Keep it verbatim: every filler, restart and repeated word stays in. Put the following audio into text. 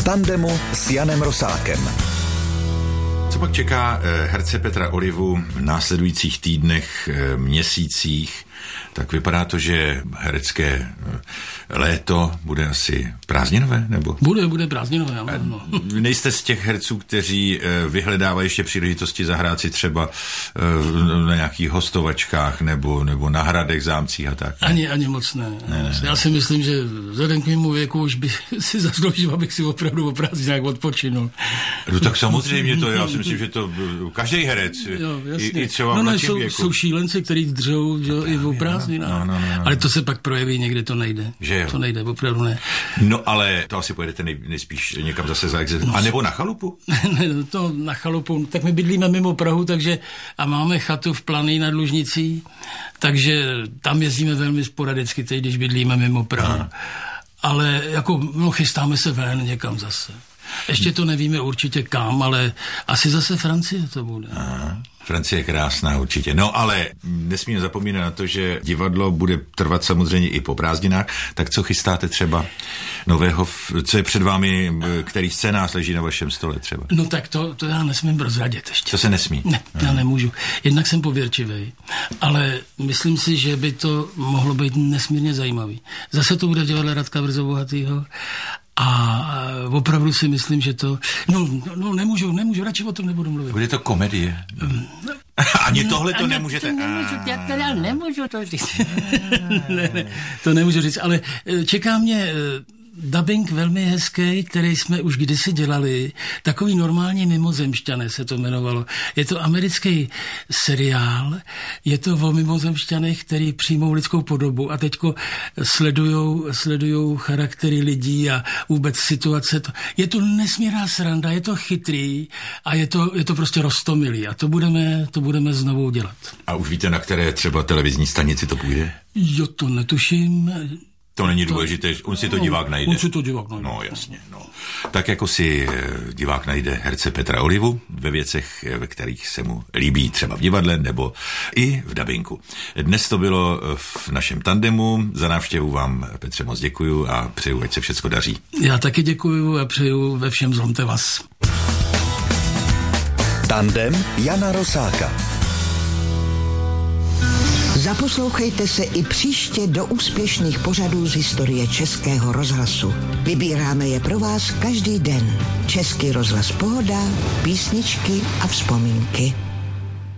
tandemu s Janem Rosákem. Co pak čeká herce Petra Olivu v následujících týdnech, měsících? Tak vypadá to, že herecké léto bude asi prázdninové, nebo? Bude, bude prázdninové, ano. Nejste z těch herců, kteří vyhledávají ještě příležitosti zahrát si třeba na nějakých hostovačkách nebo, nebo na hradech, zámcích a tak? Ani, ani moc ne. ne, ne. Já si myslím, že vzhledem k mému věku už by si zasloužil, abych si opravdu o prázdninách odpočinul. No tak samozřejmě to, já si myslím, že to každý herec, jo, i, i třeba no, v mladším no, věku. Jsou šílenci, kteří držou jo, i o prázdninách. No, no, no, no. Ale to se pak projeví, někdy to nejde. Že jo? To nejde, opravdu ne. No ale to asi pojedete nej, nejspíš někam zase za exit. No, a nebo na chalupu? Ne, to na chalupu. Tak my bydlíme mimo Prahu, takže a máme chatu v Planý nad Lužnicí, takže tam jezdíme velmi sporadicky, teď, když bydlíme mimo Prahu. Aha. Ale jako, no, chystáme se ven někam zase. Ještě to nevíme určitě kam, ale asi zase Francie to bude. Aha. Francie je krásná určitě. No ale nesmíme zapomínat na to, že divadlo bude trvat samozřejmě i po prázdninách. Tak co chystáte třeba nového, co je před vámi, který scénář leží na vašem stole třeba? No tak to, to já nesmím prozradit ještě. To se nesmí? Ne, Aha. já nemůžu. Jednak jsem pověrčivej, ale myslím si, že by to mohlo být nesmírně zajímavý. Zase to bude v divadle Radka Brzobohatýho. A opravdu si myslím, že to... No, no nemůžu, nemůžu, radši o tom nebudu mluvit. Bude to komedie? No. Ani tohle to nemůžete... To nemůžu, já teda nemůžu to říct. ne, ne, to nemůžu říct, ale čeká mě... Dabing velmi hezký, který jsme už kdysi dělali, takový normální mimozemšťané se to jmenovalo. Je to americký seriál, je to o mimozemšťanech, který přijmou lidskou podobu a teďko sledujou, sledujou charaktery lidí a vůbec situace. Je to nesmírná sranda, je to chytrý a je to, je to prostě roztomilý a to budeme, to budeme znovu dělat. A už víte, na které třeba televizní stanici to půjde? Jo, to netuším. To není důležité, on si to divák najde. On si to divák najde. No jasně, no. Tak jako si divák najde herce Petra Olivu ve věcech, ve kterých se mu líbí, třeba v divadle nebo i v dabinku. Dnes to bylo v našem tandemu. Za návštěvu vám, Petře, moc děkuju a přeju, ať se všecko daří. Já taky děkuju a přeju ve všem zlomte vás. Tandem Jana Rosáka. Zaposlouchejte se i příště do úspěšných pořadů z historie Českého rozhlasu. Vybíráme je pro vás každý den. Český rozhlas Pohoda, písničky a vzpomínky.